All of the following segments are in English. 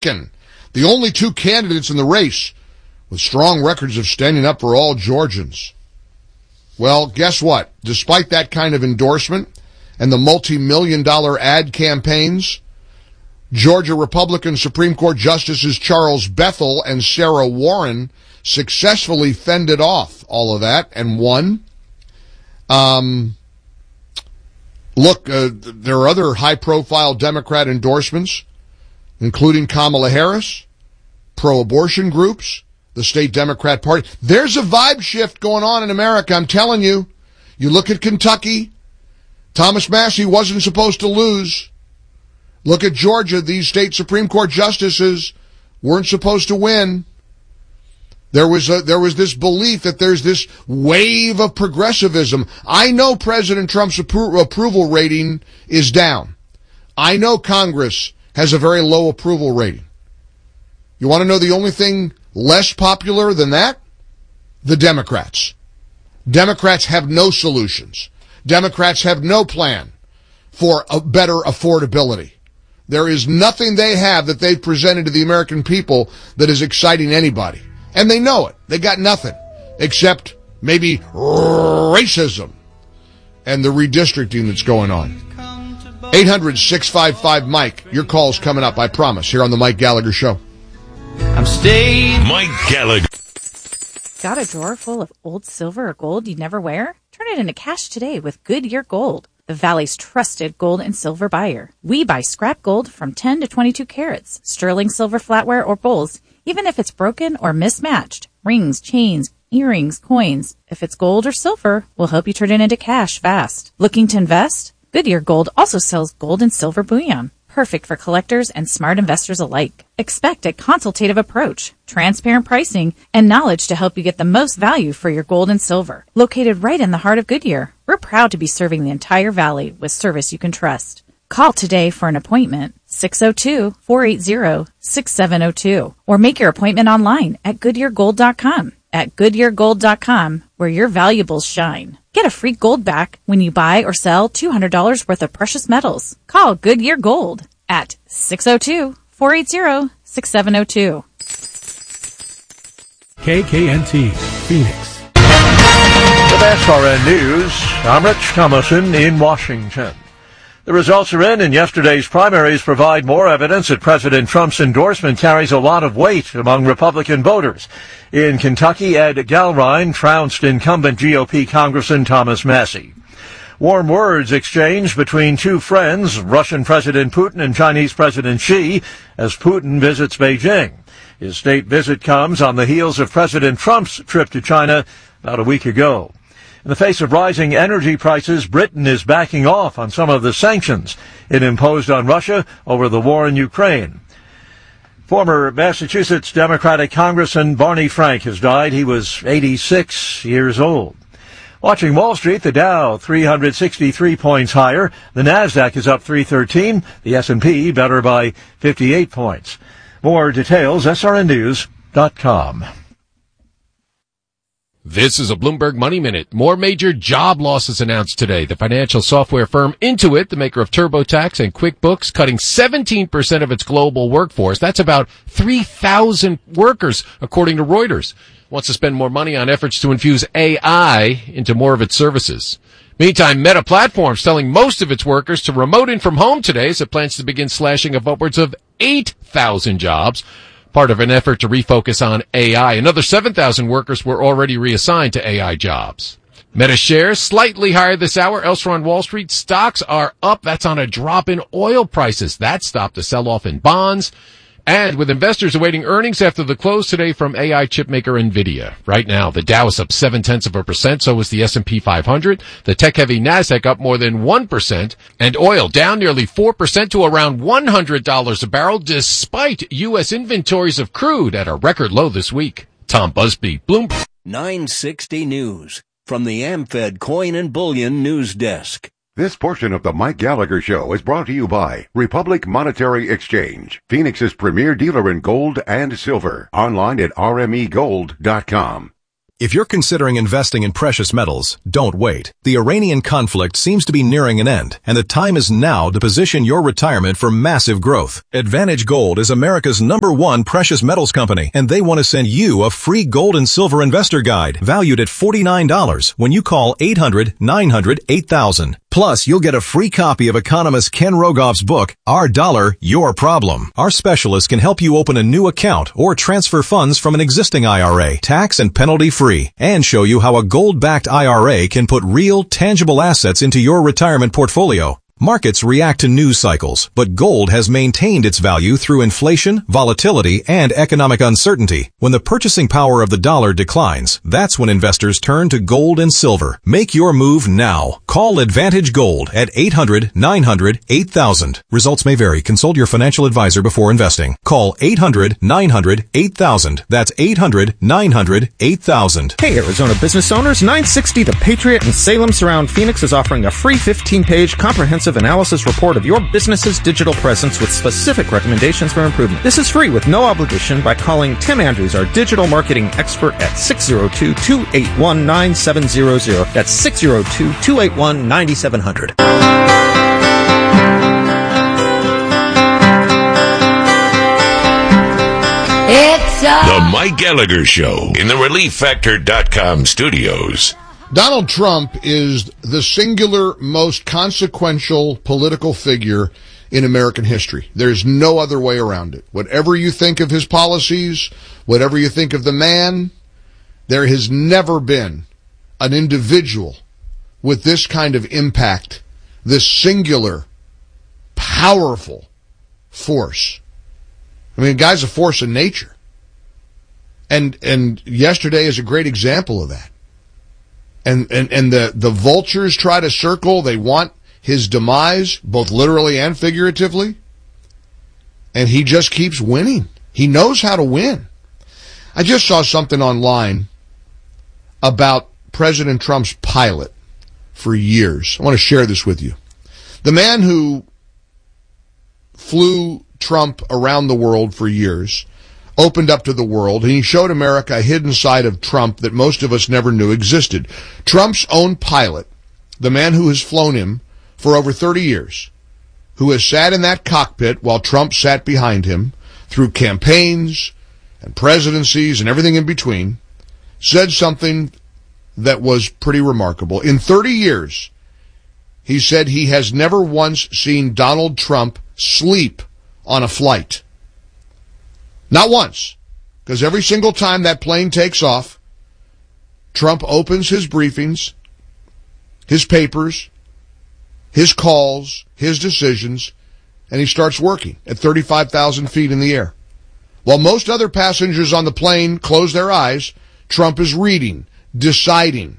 the only two candidates in the race with strong records of standing up for all Georgians. Well, guess what? Despite that kind of endorsement and the multi-million-dollar ad campaigns, Georgia Republican Supreme Court Justices Charles Bethel and Sarah Warren successfully fended off all of that and won. There are other high-profile Democrat endorsements, including Kamala Harris, pro-abortion groups, the state Democrat Party. There's a vibe shift going on in America, I'm telling you. You look at Kentucky, Thomas Massie wasn't supposed to lose. Look at Georgia, these state Supreme Court justices weren't supposed to win. There was this belief that there's this wave of progressivism. I know President Trump's approval rating is down. I know Congress has a very low approval rating. You want to know the only thing less popular than that? The Democrats. Democrats have no solutions. Democrats have no plan for a better affordability. There is nothing they have that they've presented to the American people that is exciting anybody. And they know it. They got nothing except maybe racism and the redistricting that's going on. 800-655-MIKE. Your call's coming up, I promise, here on the Mike Gallagher Show. I'm staying. Mike Gallagher. Got a drawer full of old silver or gold you'd never wear? Turn it into cash today with Goodyear Gold, the Valley's trusted gold and silver buyer. We buy scrap gold from 10 to 22 carats, sterling silver flatware or bowls, even if it's broken or mismatched. Rings, chains, earrings, coins. If it's gold or silver, we'll help you turn it into cash fast. Looking to invest? Goodyear Gold also sells gold and silver bullion. Perfect for collectors and smart investors alike. Expect a consultative approach, transparent pricing, and knowledge to help you get the most value for your gold and silver. Located right in the heart of Goodyear, we're proud to be serving the entire valley with service you can trust. Call today for an appointment, 602-480-6702, or make your appointment online at GoodyearGold.com. At GoodyearGold.com, where your valuables shine. Get a free gold back when you buy or sell $200 worth of precious metals. Call Goodyear Gold at 602-480-6702. KKNT, Phoenix. With SRN News, I'm Rich Thomason in Washington. The results are in, and yesterday's primaries provide more evidence that President Trump's endorsement carries a lot of weight among Republican voters. In Kentucky, Ed Galrine trounced incumbent GOP Congressman Thomas Massie. Warm words exchanged between two friends, Russian President Putin and Chinese President Xi, as Putin visits Beijing. His state visit comes on the heels of President Trump's trip to China about a week ago. In the face of rising energy prices, Britain is backing off on some of the sanctions it imposed on Russia over the war in Ukraine. Former Massachusetts Democratic Congressman Barney Frank has died. He was 86 years old. Watching Wall Street, the Dow 363 points higher. The Nasdaq is up 313. The S&P better by 58 points. More details, srnnews.com. This is a Bloomberg Money Minute. More major job losses announced today. The financial software firm Intuit, the maker of TurboTax and QuickBooks, cutting 17% of its global workforce. That's about 3,000 workers, according to Reuters. Wants to spend more money on efforts to infuse AI into more of its services. Meantime, Meta Platforms telling most of its workers to remote in from home today as it plans to begin slashing of upwards of 8,000 jobs. Part of an effort to refocus on AI. Another 7,000 workers were already reassigned to AI jobs. Meta shares slightly higher this hour. Elsewhere on Wall Street, stocks are up. That's on a drop in oil prices. That stopped a sell-off in bonds. And with investors awaiting earnings after the close today from AI chipmaker NVIDIA. Right now, the Dow is up 0.7%, so is the S&P 500. The tech-heavy Nasdaq up more than 1%. And oil down nearly 4% to around $100 a barrel, despite U.S. inventories of crude at a record low this week. Tom Busby, Bloomberg. 960 News, from the AmFed Coin and Bullion News Desk. This portion of the Mike Gallagher Show is brought to you by Republic Monetary Exchange, Phoenix's premier dealer in gold and silver. Online at rmegold.com. If you're considering investing in precious metals, don't wait. The Iranian conflict seems to be nearing an end, and the time is now to position your retirement for massive growth. Advantage Gold is America's #1 precious metals company, and they want to send you a free gold and silver investor guide valued at $49 when you call 800-900-8000. Plus, you'll get a free copy of economist Ken Rogoff's book, Our Dollar, Your Problem. Our specialists can help you open a new account or transfer funds from an existing IRA, tax and penalty-free, and show you how a gold-backed IRA can put real, tangible assets into your retirement portfolio. Markets react to news cycles, but gold has maintained its value through inflation, volatility, and economic uncertainty. When the purchasing power of the dollar declines, that's when investors turn to gold and silver. Make your move now. Call Advantage Gold at 800-900-8000. Results may vary. Consult your financial advisor before investing. Call 800-900-8000. That's 800-900-8000. Hey, Arizona business owners, 960 The Patriot in Salem Surround Phoenix is offering a free 15-page comprehensive analysis report of your business's digital presence with specific recommendations for improvement. This is free with no obligation by calling Tim Andrews, our digital marketing expert, at 602-281-9700. That's 602-281-9700. It's the Mike Gallagher Show in the ReliefFactor.com studios. Donald Trump is the singular most consequential political figure in American history. There's no other way around it. Whatever you think of his policies, whatever you think of the man, there has never been an individual with this kind of impact, this singular, powerful force. I mean, the guy's a force of nature. And yesterday is a great example of that. And the vultures try to circle. They want his demise, both literally and figuratively. And he just keeps winning. He knows how to win. I just saw something online about President Trump's pilot for years. I want to share this with you. The man who flew Trump around the world for years opened up to the world, and he showed America a hidden side of Trump that most of us never knew existed. Trump's own pilot, the man who has flown him for over 30 years, who has sat in that cockpit while Trump sat behind him through campaigns and presidencies and everything in between, said something that was pretty remarkable. In 30 years, he said he has never once seen Donald Trump sleep on a flight. Not once, because every single time that plane takes off, Trump opens his briefings, his papers, his calls, his decisions, and he starts working at 35,000 feet in the air. While most other passengers on the plane close their eyes, Trump is reading, deciding.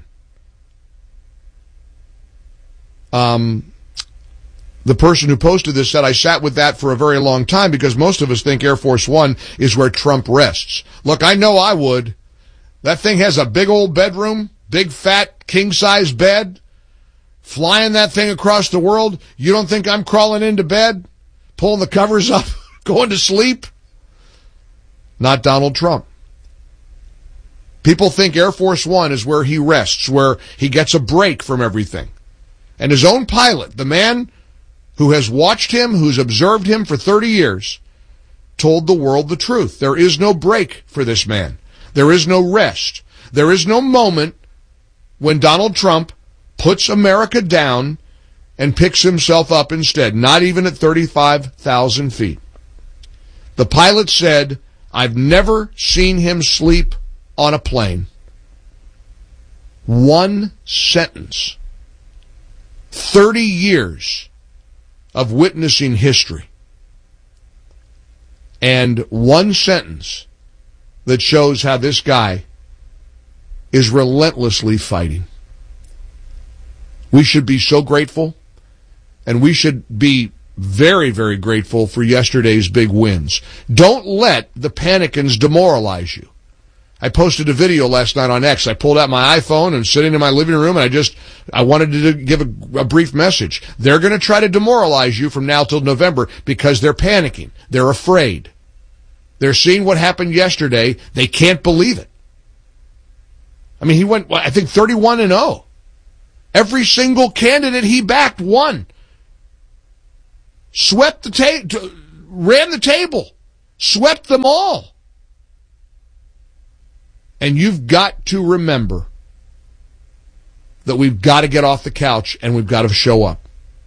The person who posted this said, I sat with that for a very long time because most of us think Air Force One is where Trump rests. Look, I know I would. That thing has a big old bedroom, big fat king-size bed. Flying that thing across the world, you don't think I'm crawling into bed, pulling the covers up, going to sleep? Not Donald Trump. People think Air Force One is where he rests, where he gets a break from everything. And his own pilot, the man who has watched him, who's observed him for 30 years, told the world the truth. There is no break for this man. There is no rest. There is no moment when Donald Trump puts America down and picks himself up instead, not even at 35,000 feet. The pilot said, I've never seen him sleep on a plane. One sentence. 30 years of witnessing history. And one sentence that shows how this guy is relentlessly fighting. We should be so grateful, and we should be very, very grateful for yesterday's big wins. Don't let the panicans demoralize you. I posted a video last night on X. I pulled out my iPhone and sitting in my living room, and I wanted to give a brief message. They're going to try to demoralize you from now till November because they're panicking. They're afraid. They're seeing what happened yesterday. They can't believe it. I mean, he went, I think, 31-0. Every single candidate he backed won. Swept the table, ran the table, swept them all. And you've got to remember that we've got to get off the couch and we've got to show up.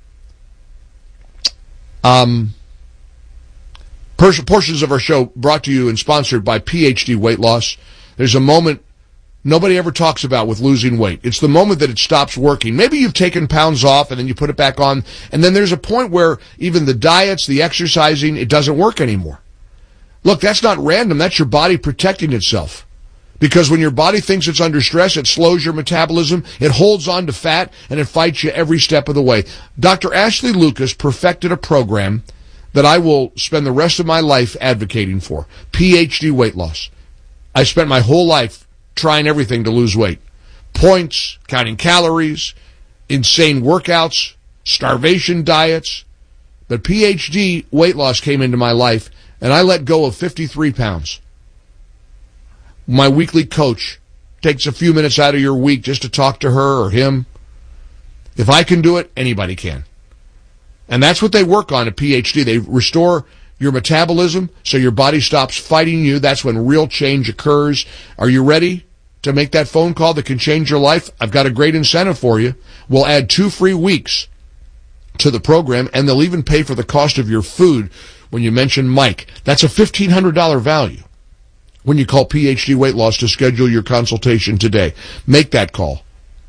Portions of our show brought to you and sponsored by PhD Weight Loss. There's a moment nobody ever talks about with losing weight. It's the moment that it stops working. Maybe you've taken pounds off and then you put it back on, and then there's a point where even the diets, the exercising, it doesn't work anymore. Look, that's not random. That's your body protecting itself. Because when your body thinks it's under stress, it slows your metabolism, it holds on to fat, and it fights you every step of the way. Dr. Ashley Lucas perfected a program that I will spend the rest of my life advocating for. PhD Weight Loss. I spent my whole life trying everything to lose weight. Points, counting calories, insane workouts, starvation diets. But PhD Weight Loss came into my life, and I let go of 53 pounds. My weekly coach takes a few minutes out of your week just to talk to her or him. If I can do it, anybody can. And that's what they work on at PhD. They restore your metabolism so your body stops fighting you. That's when real change occurs. Are you ready to make that phone call that can change your life? I've got a great incentive for you. We'll add 2 free weeks to the program, and they'll even pay for the cost of your food when you mention Mike. That's a $1,500 value when you call PhD Weight Loss to schedule your consultation today. Make that call.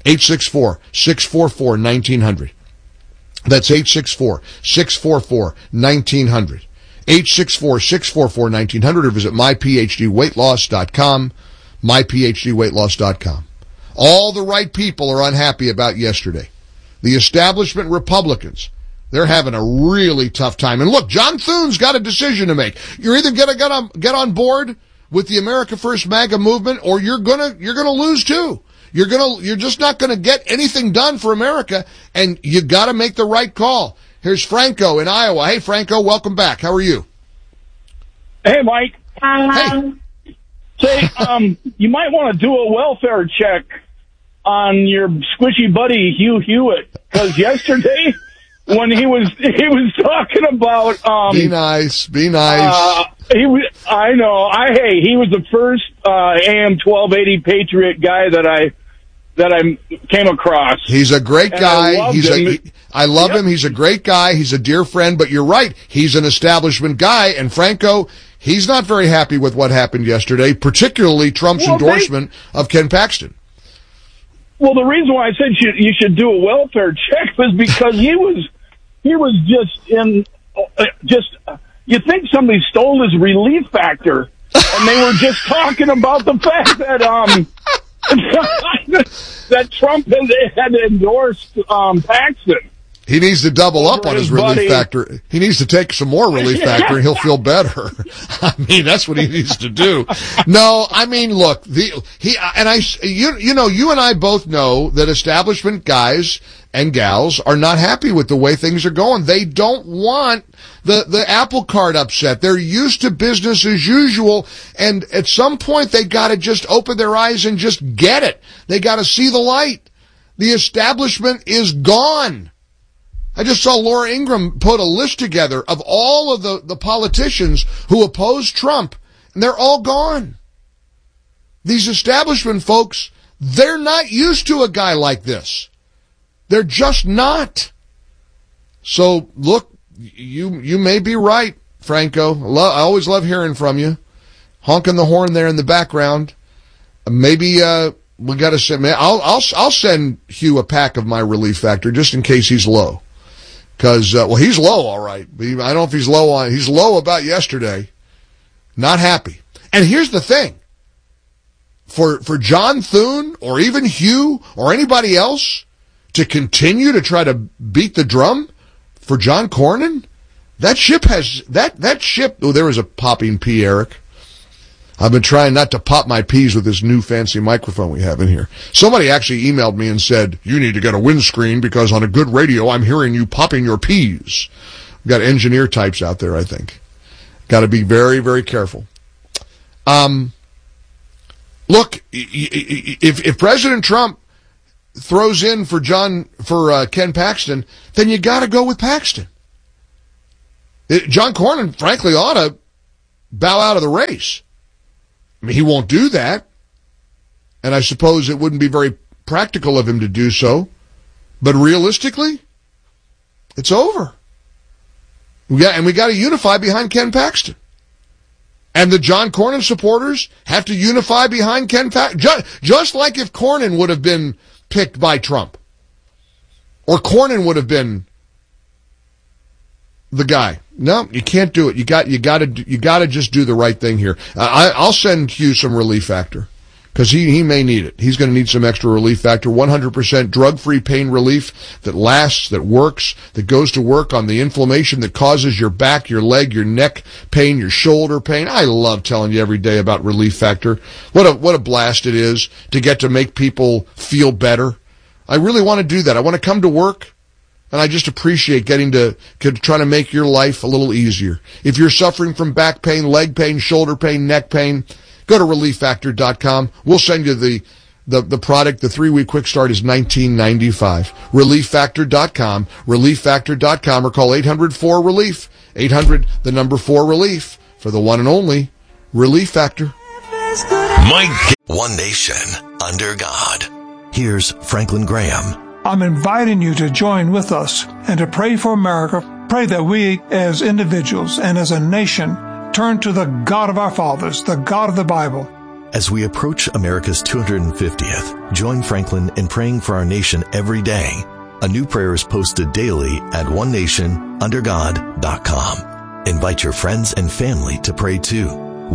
864-644-1900. That's 864-644-1900. 864-644-1900, or visit myphdweightloss.com, myphdweightloss.com. All the right people are unhappy about yesterday. The establishment Republicans, they're having a really tough time. And look, John Thune's got a decision to make. You're either going to get on board with the America First MAGA movement, or you're gonna lose too. You're just not gonna get anything done for America, and you gotta make the right call. Here's Franco in Iowa. Hey, Franco, welcome back. How are you? Hey, Mike. Hey. Say, you might want to do a welfare check on your squishy buddy Hugh Hewitt, because yesterday when he was talking about be nice. He was the first AM 1280 Patriot guy that I came across. He's a great guy. I love him. He's a great guy. He's a dear friend, but you're right. He's an establishment guy, and Franco, he's not very happy with what happened yesterday, particularly Trump's endorsement of Ken Paxton. Well, the reason why I said you should do a welfare check was because he was just you think somebody stole his relief factor, and they were just talking about the fact that that Trump had endorsed Paxton. He needs to double up on his relief factor. He needs to take some more relief factor, and he'll feel better. I mean, that's what he needs to do. No, I mean, look, you and I both know that establishment guys and gals are not happy with the way things are going. They don't want the apple cart upset. They're used to business as usual, and at some point they got to just open their eyes and just get it. They got to see the light. The establishment is gone. I just saw Laura Ingraham put a list together of all of the politicians who oppose Trump, and they're all gone. These establishment folks, they're not used to a guy like this. They're just not. So, look, you may be right, Franco. I always love hearing from you. Honking the horn there in the background. Maybe we got to send. I'll send Hugh a pack of my relief factor just in case he's low. Because, he's low, all right. I don't know if he's low he's low about yesterday. Not happy. And here's the thing. For John Thune, or even Hugh, or anybody else, to continue to try to beat the drum for John Cornyn, that ship, there was a popping pea, Eric. I've been trying not to pop my peas with this new fancy microphone we have in here. Somebody actually emailed me and said, you need to get a windscreen because on a good radio I'm hearing you popping your peas. We've got engineer types out there, I think. Got to be very, very careful. Look, if President Trump throws in for Ken Paxton, then you got to go with Paxton. John Cornyn, frankly, ought to bow out of the race. I mean, he won't do that, and I suppose it wouldn't be very practical of him to do so. But realistically, it's over. We got to unify behind Ken Paxton. And the John Cornyn supporters have to unify behind Ken Paxton. Just like if Cornyn would have been picked by Trump. Or Cornyn would have been the guy. No, you can't do it. You got to just do the right thing here. I'll send you some Relief Factor. Because he may need it. He's going to need some extra Relief Factor. 100% drug-free pain relief that lasts, that works, that goes to work on the inflammation that causes your back, your leg, your neck pain, your shoulder pain. I love telling you every day about Relief Factor. What a blast it is to get to make people feel better. I really want to do that. I want to come to work, and I just appreciate getting to try to make your life a little easier. If you're suffering from back pain, leg pain, shoulder pain, neck pain, go to ReliefFactor.com. We'll send you the product. The 3-week quick start is $19.95. ReliefFactor.com. ReliefFactor.com, or call 800-4-RELIEF. 800-4-RELIEF for the one and only Relief Factor. One nation under God. Here's Franklin Graham. I'm inviting you to join with us and to pray for America. Pray that we as individuals and as a nation turn to the God of our fathers, the God of the Bible. As we approach America's 250th, join Franklin in praying for our nation every day. A new prayer is posted daily at onenationundergod.com. Invite your friends and family to pray too.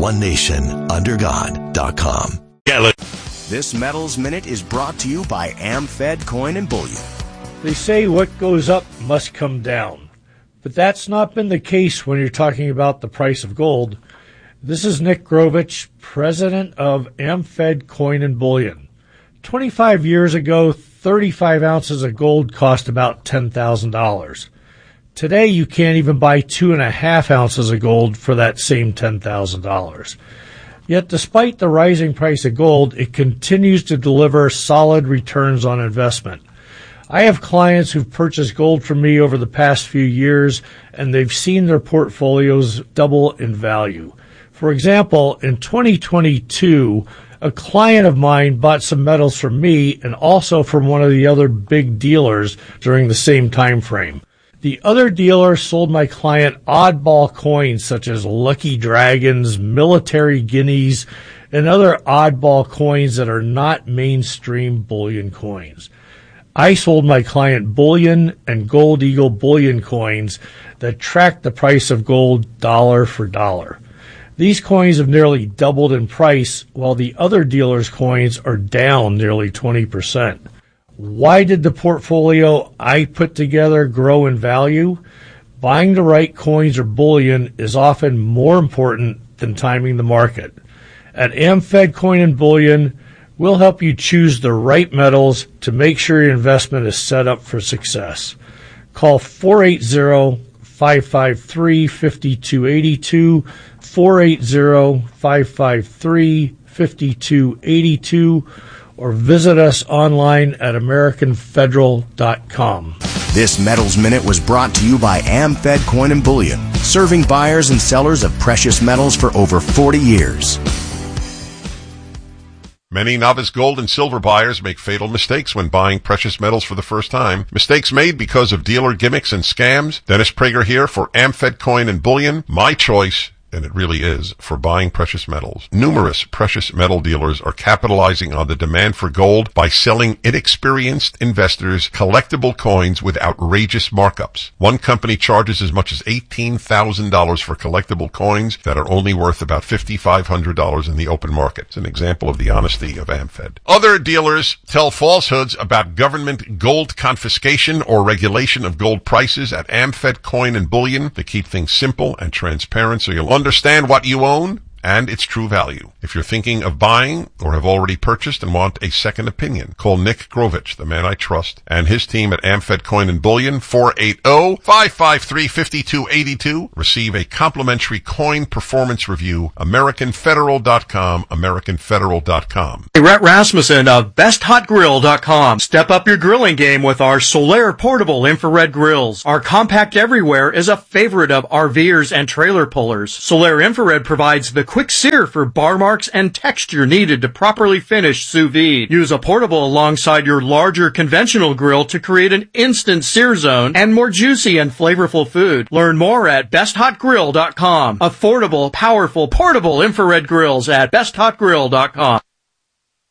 onenationundergod.com. This Metals Minute is brought to you by AmFed Coin and Bullion. They say what goes up must come down. But that's not been the case when you're talking about the price of gold. This is Nick Grovich, president of AmFed Coin and Bullion. 25 years ago, 35 ounces of gold cost about $10,000. Today, you can't even buy 2.5 ounces of gold for that same $10,000. Yet, despite the rising price of gold, it continues to deliver solid returns on investment. I have clients who've purchased gold from me over the past few years, and they've seen their portfolios double in value. For example, in 2022, a client of mine bought some metals from me and also from one of the other big dealers during the same time frame. The other dealer sold my client oddball coins such as Lucky Dragons, Military Guineas, and other oddball coins that are not mainstream bullion coins. I sold my client bullion and Gold Eagle bullion coins that track the price of gold dollar for dollar. These coins have nearly doubled in price, while the other dealer's coins are down nearly 20%. Why did the portfolio I put together grow in value? Buying the right coins or bullion is often more important than timing the market. At AmFed Coin and Bullion, we'll help you choose the right metals to make sure your investment is set up for success. Call 480-553-5282, 480-553-5282, or visit us online at AmericanFederal.com. This Metals Minute was brought to you by AmFed Coin and Bullion, serving buyers and sellers of precious metals for over 40 years. Many novice gold and silver buyers make fatal mistakes when buying precious metals for the first time. Mistakes made because of dealer gimmicks and scams. Dennis Prager here for AmFed Coin and Bullion. My choice, and it really is, for buying precious metals. Numerous precious metal dealers are capitalizing on the demand for gold by selling inexperienced investors collectible coins with outrageous markups. One company charges as much as $18,000 for collectible coins that are only worth about $5,500 in the open market. It's an example of the honesty of AmFed. Other dealers tell falsehoods about government gold confiscation or regulation of gold prices at AmFed Coin and Bullion. They keep things simple and transparent so you'll understand what you own and its true value. If you're thinking of buying or have already purchased and want a second opinion, call Nick Grovich, the man I trust, and his team at Amfed Coin and Bullion, 480-553-5282. Receive a complimentary coin performance review. AmericanFederal.com, AmericanFederal.com. Hey, Rhett Rasmussen of BestHotGrill.com. Step up your grilling game with our Solaire portable infrared grills. Our compact everywhere is a favorite of RVers and trailer pullers. Solaire infrared provides the quick sear for bar marks and texture needed to properly finish sous vide. Use a portable alongside your larger conventional grill to create an instant sear zone and more juicy and flavorful food. Learn more at BestHotGrill.com. Affordable, powerful, portable infrared grills at BestHotGrill.com.